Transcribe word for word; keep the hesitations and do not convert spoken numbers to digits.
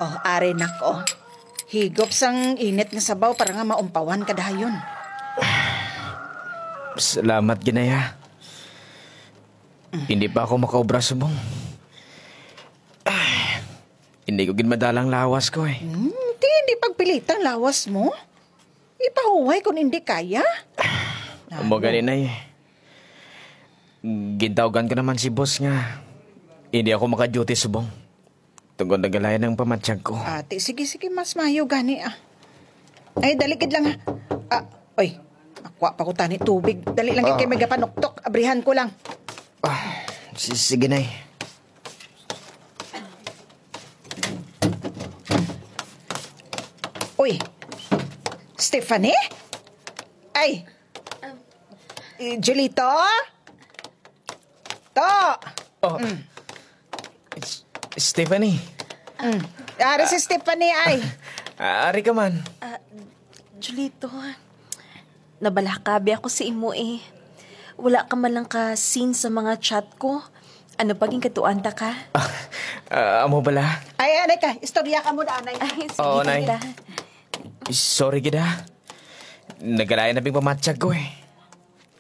Oh, are nako. Higop sang init nga sabaw para nga maumpawan ka dayon. Salamat, ginaya. Hindi pa ako makaobra subong. Ah, hindi ko ginmadalang lawas ko eh. Hmm, di, di pagpilitang lawas mo. Ipahuway kung hindi kaya. Amo ganin ay. Gintawagan ko naman si boss nga. Hindi ako maka-duty subong. Tungkol nagalayan ng pamatsyag ko. Ate, sige, sige, mas mayo gani ah. Ay, dalikid lang ha. Ah, oy, nakuha pa ko tani tubig. Dali lang kay may gapanuktok. Abrihan ko lang. Ah, s- sige na eh. Uy, Stephanie? Ay, eh, Julito? To! Oh, S- Stephanie. Mm. Ari si Stephanie ay. Ah, ari ka man. Julito, nabalakabi ako sa imo eh. Wala ka man lang ka-scene sa mga chat ko. Ano paging katuan ta ka? Ah, ah, amo bala? Ay, anay ka. Istorya ka mo na, anay. Ay, sige Oo, Nay. tita. Sorry gida. Nagalayan na bing pamatsyag ko eh.